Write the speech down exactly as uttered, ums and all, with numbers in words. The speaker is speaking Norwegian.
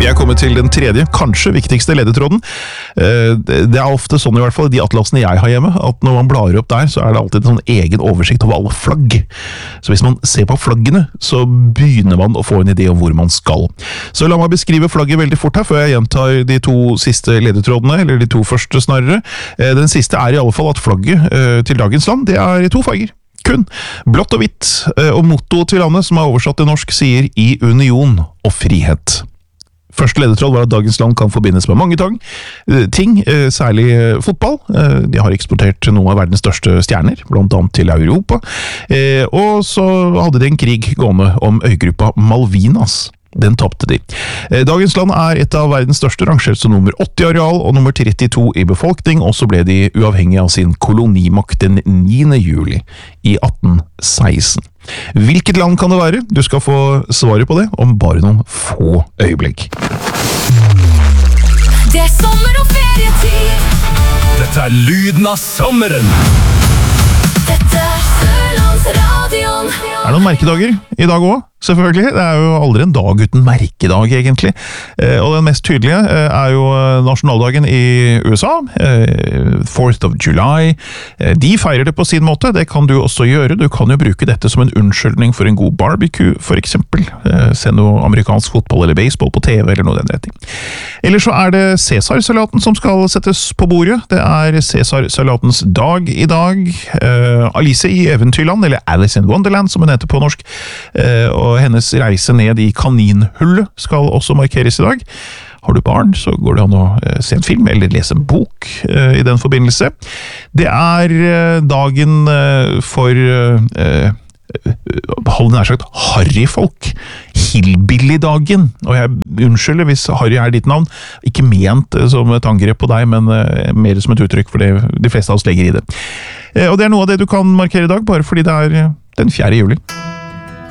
Vi er kommet til den tredje, kanskje viktigste ledetråden. Det er ofte sånn i hvert fall, de atlasene jeg har hjemme, at når man blar opp der, så er det alltid en sånn egen oversikt over alle flagg. Så hvis man ser på flaggene, så begynner man å få en idé om hvor man skal. Så la meg beskrive flagget veldig fort her, før jeg gjentar de to siste ledetrådene, eller de to første snarere. Den siste er i alle fall at flagget til dagens land, det er i to farger. Kun blått og hvitt, og motto til landet som er oversatt til norsk sier i union og frihet. Første ledetråd var at dagens land kan forbindes med mange tang, ting, særlig fotball. De har eksportert noen av verdens største stjerner, blant annet til Europa. Og så hadde de en krig gående om øygruppa Malvinas. Den tappte de. Dagens land er et av verdens største, rangert som nummer åtti areal og nummer trettito i befolkning, og så ble de uavhengige av sin kolonimakt den niende juli i atten seksten. Hvilket land kan det være? Du skal få svaret på det om bare noen få øyeblikk. Det er sommer og ferietid. Dette er lyden av sommeren. Dette er Sørlandsradion. Er det noen merkedager i dag også? Selvfølgelig. Det er jo aldri en dag uten merkedag, egentlig. Og den mest tydelige er jo nasjonaldagen i U S A, fourth of July. De feirer det på sin måte, det kan du også gjøre. Du kan jo bruke dette som en unnskyldning for en god barbecue, for eksempel. Se noe amerikansk fotball eller baseball på T V, eller noe den retning. Eller så er det Cæsar-salaten som skal settes på bordet. Det er Cæsar-salatens dag i dag. Alice i Eventyrland, eller Alice in Wonderland, som hun heter på norsk, og og hennes reise ned i kaninhullet skal også markeres i dag. Har du barn, så går det an å se en film eller lese en bok uh, i den forbindelse. Det er uh, dagen uh, for uh, hold nær sagt harryfolk. Hillbilly-dagen. Og jeg unnskylder hvis Harry er ditt navn. Ikke ment uh, som et angrep på deg, men uh, mer som et uttrykk for det de fleste av oss legger i det. Uh, og det er noe av det du kan markere i dag, bare fordi det er uh, den fjerde juli.